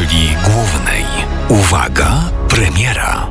roli głównej. Uwaga, premiera.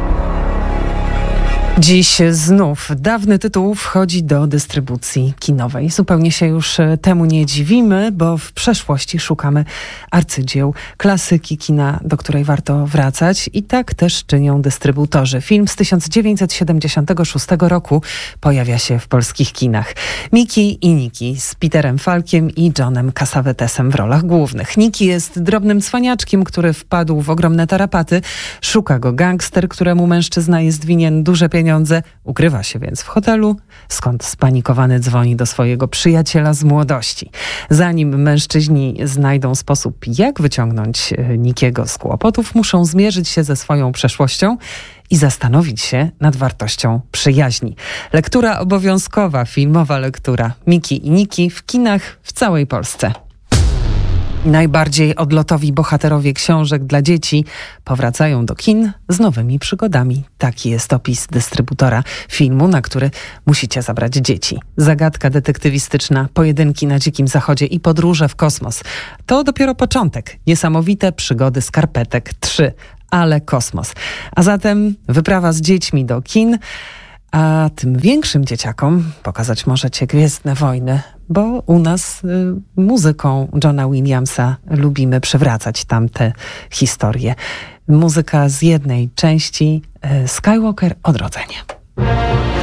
Dziś znów dawny tytuł wchodzi do dystrybucji kinowej. Zupełnie się już temu nie dziwimy, bo w przeszłości szukamy arcydzieł, klasyki kina, do której warto wracać, i tak też czynią dystrybutorzy. Film z 1976 roku pojawia się w polskich kinach. Miki i Niki z Peterem Falkiem i Johnem Cassavetesem w rolach głównych. Niki jest drobnym cwaniaczkiem, który wpadł w ogromne tarapaty. Szuka go gangster, któremu mężczyzna jest winien duże pieniądze. Ukrywa się więc w hotelu, skąd spanikowany dzwoni do swojego przyjaciela z młodości. Zanim mężczyźni znajdą sposób, jak wyciągnąć Nikiego z kłopotów, muszą zmierzyć się ze swoją przeszłością i zastanowić się nad wartością przyjaźni. Lektura obowiązkowa, filmowa lektura Miki i Niki w kinach w całej Polsce. Najbardziej odlotowi bohaterowie książek dla dzieci powracają do kin z nowymi przygodami. Taki jest opis dystrybutora filmu, na który musicie zabrać dzieci. Zagadka detektywistyczna, pojedynki na Dzikim Zachodzie i podróże w kosmos. To dopiero początek. Niesamowite przygody skarpetek 3, ale kosmos. A zatem wyprawa z dziećmi do kin. A tym większym dzieciakom pokazać możecie Gwiezdne Wojny, bo u nas muzyką Johna Williamsa lubimy przywracać tamte historie. Muzyka z jednej części Skywalker Odrodzenie.